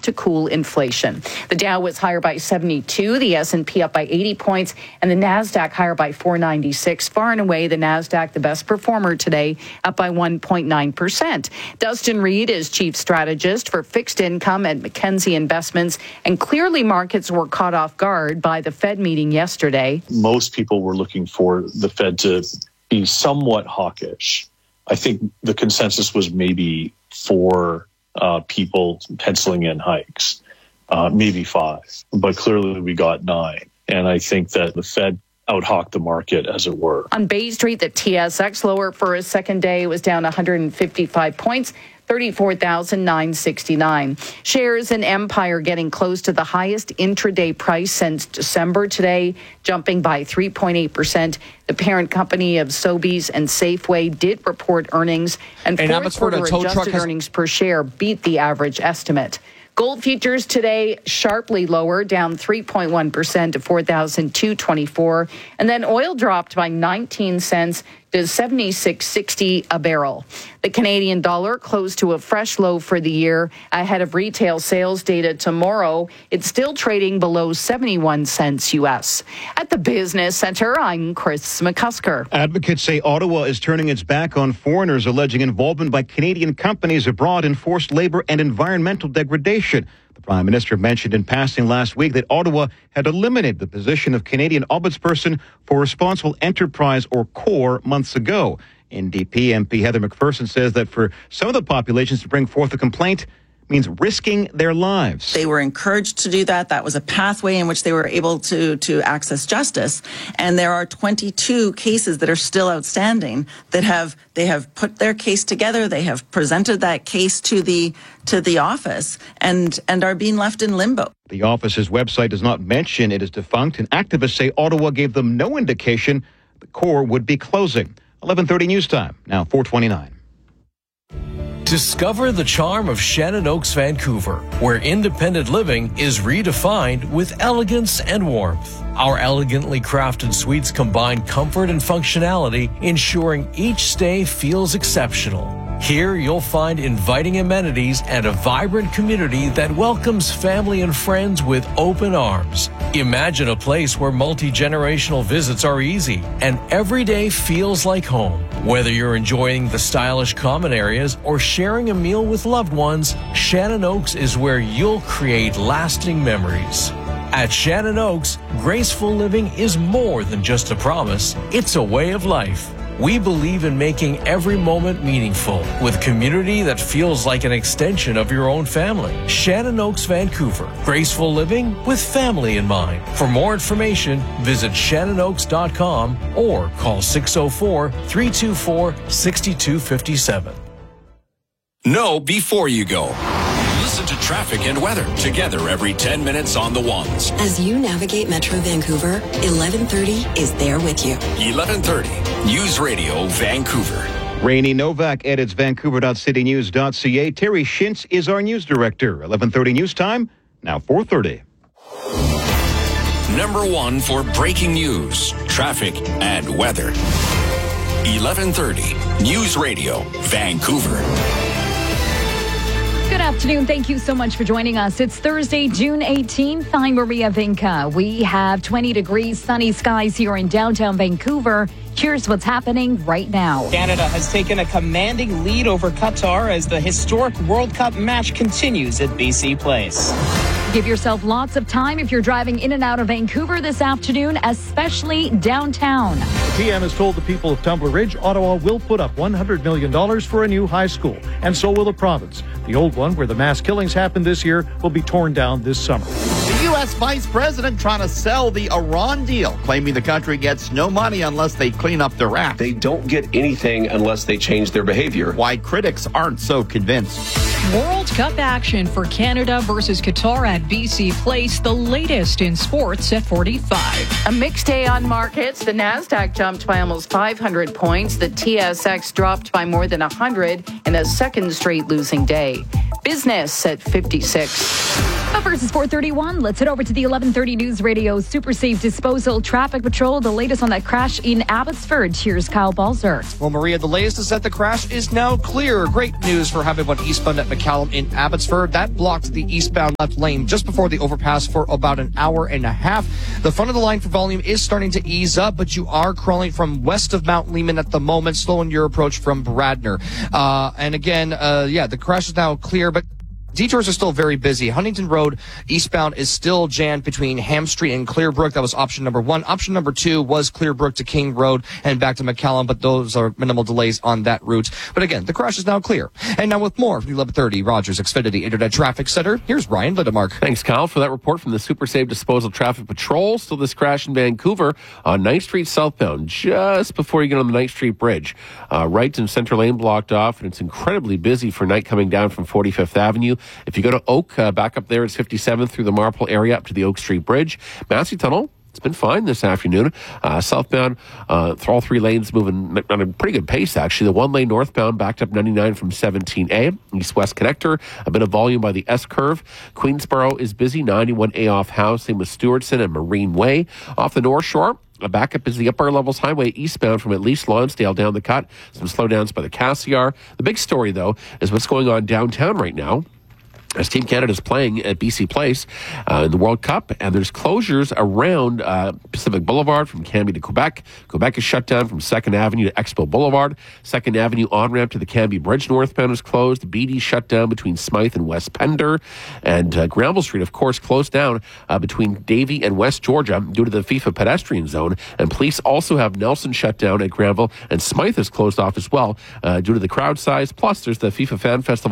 to cool inflation. The Dow was higher by 72, the S&P up by 80 points, and the NASDAQ higher by 496. Far and away, the NASDAQ the best performer today, up by 1.9%. Dustin Reed is chief strategist for fixed income at Mackenzie Investments, and clearly markets were caught off guard by the Fed meeting yesterday. Most people were looking for the Fed to be somewhat hawkish. I think the consensus was maybe 4 people penciling in hikes, maybe 5, but clearly we got 9. And I think that the Fed out-hawked the market, as it were. On Bay Street, the TSX lower for a second day was down 155 points, 34,969. Shares in Empire getting close to the highest intraday price since December today, jumping by 3.8%. The parent company of Sobeys and Safeway did report earnings, and fourth quarter adjusted earnings per share beat the average estimate. Gold futures today sharply lower, down 3.1% to $4,224. And then oil dropped by 19 cents to $76.60 a barrel. The Canadian dollar closed to a fresh low for the year ahead of retail sales data tomorrow. It's still trading below 71 cents U.S. At the Business Center, I'm Chris McCusker. Advocates say Ottawa is turning its back on foreigners alleging involvement by Canadian companies abroad in forced labor and environmental degradation. The Prime Minister mentioned in passing last week that Ottawa had eliminated the position of Canadian Ombudsperson for Responsible Enterprise, or CORE, months ago. NDP MP Heather McPherson says that for some of the populations to bring forth a complaint means risking their lives. They were encouraged to do that. That was a pathway in which they were able to access justice. And there are 22 cases that are still outstanding that they have put their case together. They have presented that case to the office and are being left in limbo. The office's website does not mention it is defunct, and activists say Ottawa gave them no indication the CORE would be closing. 11:30 news time, now 4:29. Discover the charm of Shannon Oaks, Vancouver, where independent living is redefined with elegance and warmth. Our elegantly crafted suites combine comfort and functionality, ensuring each stay feels exceptional. Here you'll find inviting amenities and a vibrant community that welcomes family and friends with open arms. Imagine a place where multi-generational visits are easy and every day feels like home. Whether you're enjoying the stylish common areas or sharing a meal with loved ones, Shannon Oaks is where you'll create lasting memories. At Shannon Oaks, graceful living is more than just a promise, it's a way of life. We believe in making every moment meaningful with community that feels like an extension of your own family. Shannon Oaks, Vancouver. Graceful living with family in mind. For more information, visit shannonOaks.com or call 604-324-6257. Know before you go. Listen to traffic and weather together every 10 minutes on the ones. As you navigate Metro Vancouver, 1130 is there with you. 1130 News Radio Vancouver. Rainey Novak edits Vancouver.citynews.ca. Terry Shintz is our news director. 11:30 news time, now 4:30. Number 1 for breaking news, traffic, and weather. 1130 News Radio Vancouver. Good afternoon. Thank you so much for joining us. It's Thursday, June 18th. I'm Maria Vinca. We have 20 degrees, sunny skies here in downtown Vancouver. Here's what's happening right now. Canada has taken a commanding lead over Qatar as the historic World Cup match continues at BC Place. Give yourself lots of time if you're driving in and out of Vancouver this afternoon, especially downtown. The PM has told the people of Tumbler Ridge, Ottawa will put up $100 million for a new high school, and so will the province. The old one, where the mass killings happened this year, will be torn down this summer. The U.S. Vice President trying to sell the Iran deal, claiming the country gets no money unless they clean up their act. They don't get anything unless they change their behavior. Why critics aren't so convinced. World Cup action for Canada versus Qatar at BC Place, the latest in sports at 45. A mixed day on markets. The NASDAQ jumped by almost 500 points. The TSX dropped by more than 100 in a second straight losing day. Business at 56. But versus 431, let's head over to the 1130 News Radio Super Safe Disposal Traffic Patrol. The latest on that crash in Abbotsford. Here's Kyle Balzer. Well, Maria, the latest is that the crash is now clear. Great news for Highway 1 eastbound at McCallum in Abbotsford. That blocked the eastbound left lane just before the overpass for about an hour and a half. The front of the line for volume is starting to ease up, but you are crawling from west of Mount Lehman at the moment, slowing your approach from Bradner. And again, the crash is now clear, but detours are still very busy. Huntington Road eastbound is still jammed between Ham Street and Clearbrook. That was option number 1. Option number 2 was Clearbrook to King Road and back to McCallum, but those are minimal delays on that route. But again, the crash is now clear. And now with more from the 1130 Rogers Xfinity Internet Traffic Center, here's Ryan Lidemark. Thanks, Kyle, for that report from the Super Safe Disposal Traffic Patrol. Still this crash in Vancouver on 9th Street southbound, just before you get on the 9th Street Bridge. Right and center lane blocked off, and it's incredibly busy for night coming down from 45th Avenue. If you go to Oak, back up there, it's 57th through the Marple area up to the Oak Street Bridge. Massey Tunnel, it's been fine this afternoon. Southbound, all 3 lanes moving on a pretty good pace, actually. The 1 lane northbound backed up 99 from 17A. East-west connector, a bit of volume by the S-curve. Queensboro is busy, 91A off House, same with Stewartson and Marine Way. Off the North Shore, a backup is the Upper Levels Highway eastbound from at least Lonsdale down the cut. Some slowdowns by the Cassiar. The big story, though, is what's going on downtown right now, as Team Canada is playing at BC Place in the World Cup, and there's closures around Pacific Boulevard from Cambie to Quebec. Quebec is shut down from 2nd Avenue to Expo Boulevard. 2nd Avenue on-ramp to the Cambie Bridge northbound is closed. BD shut down between Smythe and West Pender. And Granville Street, of course, closed down between Davie and West Georgia due to the FIFA pedestrian zone. And police also have Nelson shut down at Granville, and Smythe is closed off as well due to the crowd size. Plus, there's the FIFA Fan Festival